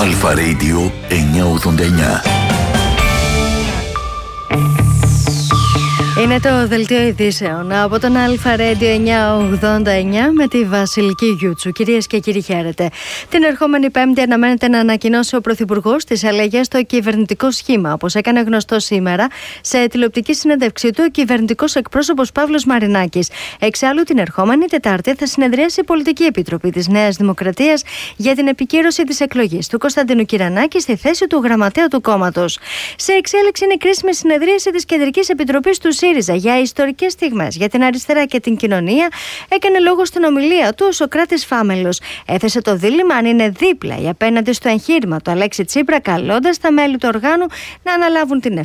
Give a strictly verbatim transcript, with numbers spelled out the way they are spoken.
Αλφα Radio εννιακόσια ογδόντα εννιά. Είναι το δελτίο ειδήσεων από τον Αλφα Radio εννιακόσια ογδόντα εννιά με τη Βασιλική Γιούτσου. Κυρίες και κύριοι, χαίρετε. Την ερχόμενη Πέμπτη αναμένεται να ανακοινώσει ο Πρωθυπουργός τις αλλαγές στο κυβερνητικό σχήμα, όπως έκανε γνωστό σήμερα σε τηλεοπτική συνέντευξή του ο κυβερνητικός εκπρόσωπος Παύλος Μαρινάκης. Εξάλλου, την ερχόμενη Τετάρτη θα συνεδριάσει η Πολιτική Επιτροπή της Νέας Δημοκρατίας για την επικύρωση της εκλογής του Κωνσταντίνου Κυρανάκη στη θέση του γραμματέα του κόμματος. Σε εξέλιξη είναι η κρίσιμη συνεδρίαση της Κεντρικής Επιτροπής του ΣΥΡΙΖΑ για ιστορικές στιγμές για την αριστερά και την κοινωνία. Έκανε λόγο στην ομιλία του ο Σωκράτης Φάμελος. Έθεσε το δίλημμα αν είναι δίπλα ή απέναντι στο εγχείρημα του Αλέξη Τσίπρα, καλώντας τα μέλη του οργάνου να αναλάβουν την